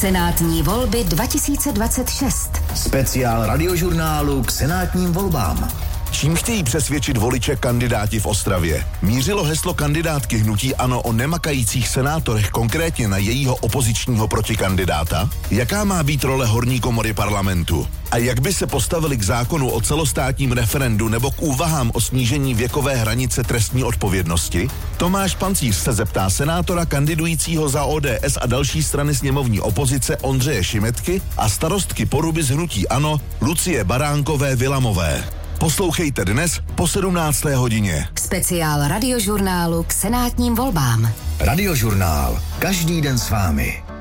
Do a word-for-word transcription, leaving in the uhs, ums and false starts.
Senátní volby dva tisíce dvacet šest. Speciál radiožurnálu k senátním volbám. Čím chtějí přesvědčit voliče kandidáti v Ostravě? Mířilo heslo kandidátky hnutí ANO o nemakajících senátorech konkrétně na jejího opozičního protikandidáta? Jaká má být role horní komory parlamentu? A jak by se postavili k zákonu o celostátním referendu nebo k úvahám o snížení věkové hranice trestní odpovědnosti? Tomáš Pancíř se zeptá senátora kandidujícího za O D S a další strany sněmovní opozice Ondřeje Šimetky a starostky Poruby z hnutí ANO Lucie Baránkové Vilamové. Poslouchejte dnes po sedmnácté hodině. Speciál radiožurnálu k senátním volbám. Radiožurnál. Každý den s vámi.